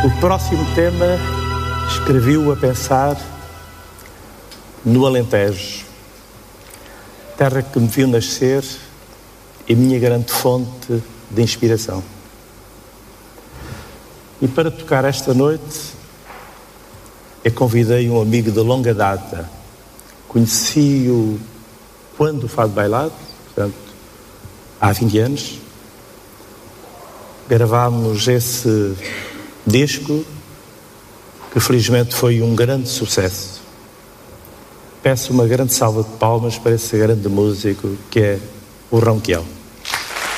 O próximo tema escrevi-o a pensar no Alentejo, terra que me viu nascer e minha grande fonte de inspiração. E para tocar esta noite, eu convidei um amigo de longa data. Conheci-o quando o Fado Bailado, portanto, há 20 anos. Gravámos esse disco, que felizmente foi um grande sucesso. Peço uma grande salva de palmas para esse grande músico que é o Ronquial.